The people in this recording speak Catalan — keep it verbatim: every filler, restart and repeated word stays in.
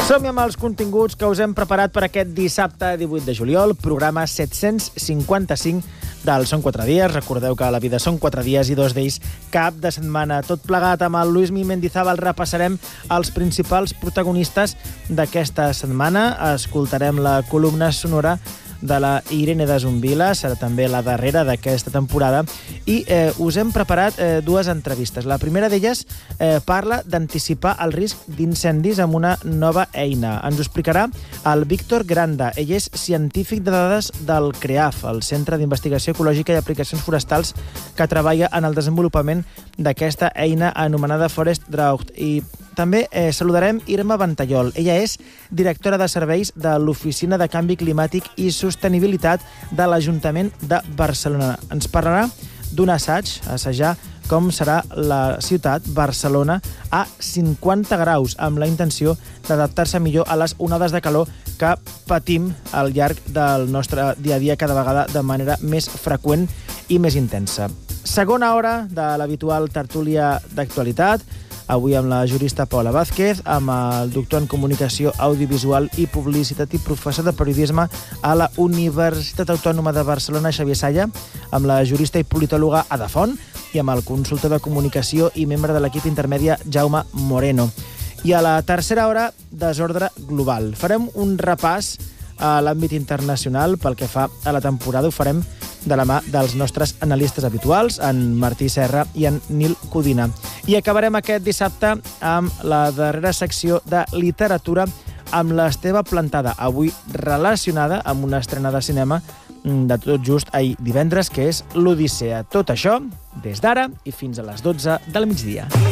Som-hi amb els continguts que us hem preparat per aquest dissabte divuit de juliol, programa set-cents cinquanta-cinc del Són quatre dies. Recordeu que la vida són quatre dies i dos d'ells cap de setmana. Tot plegat amb el Luismi Mendizábal repassarem els principals protagonistes d'aquesta setmana. Escoltarem la columna sonora de la Irene de Zumbila, serà també la darrera d'aquesta temporada, i eh, us hem preparat eh, dues entrevistes. La primera d'elles eh, parla d'anticipar el risc d'incendis amb una nova eina. Ens ho explicarà el Víctor Granda. Ell és científic de dades del CREAF, el Centre d'Investigació Ecològica i Aplicacions Forestals, que treballa en el desenvolupament d'aquesta eina anomenada Forest Drought. I també eh, saludarem Irma Ventallol. Ella és directora de serveis de l'Oficina de Canvi Climàtic i Sostenibilitat de l'Ajuntament de Barcelona. Ens parlarà d'un assaig, assajar com serà la ciutat, Barcelona, a cinquanta graus, amb la intenció d'adaptar-se millor a les onades de calor que patim al llarg del nostre dia a dia, cada vegada de manera més freqüent i més intensa. Segona hora de l'habitual tertúlia d'actualitat, avui amb la jurista Paula Vázquez, amb el doctor en Comunicació Audiovisual i Publicitat i professor de periodisme a la Universitat Autònoma de Barcelona, Xavier Salla, amb la jurista i politòloga Ada Font i amb el consultor de comunicació i membre de l'equip intermèdia Jaume Moreno. I a la tercera hora, desordre global. Farem un repàs a l'àmbit internacional pel que fa a la temporada. Ho farem de la mà dels nostres analistes habituals, en Martí Serra i en Nil Codina. I acabarem aquest dissabte amb la darrera secció de literatura amb l'Esteve Plantada, avui relacionada amb una estrena de cinema de tot just ahir divendres, que és l'Odissea. Tot això des d'ara i fins a les dotze del migdia.